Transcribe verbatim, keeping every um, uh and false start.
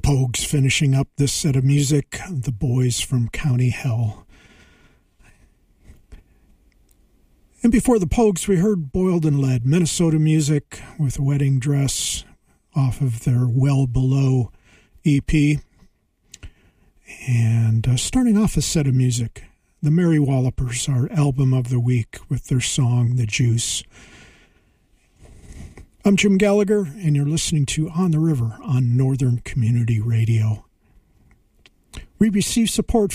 Pogues finishing up this set of music, the boys from County Hell. And before the Pogues, we heard Boiled and Lead, Minnesota music with Wedding Dress off of their Well Below E P. And uh, starting off a set of music, the Mary Wallopers, our album of the week with their song, The Juice. I'm Jim Gallagher, and you're listening to On the River on Northern Community Radio. We receive support